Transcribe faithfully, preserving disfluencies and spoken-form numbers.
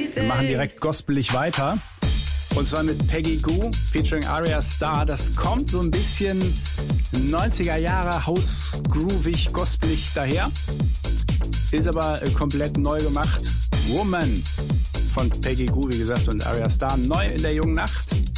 Wir machen direkt gospelig weiter. Und zwar mit Peggy Gou featuring Arya Starr. Das kommt so ein bisschen neunziger Jahre House-groovig, gospelig daher. Ist aber komplett neu gemacht. Woman von Peggy Gou, wie gesagt, und Arya Starr. Neu in der jungen Nacht.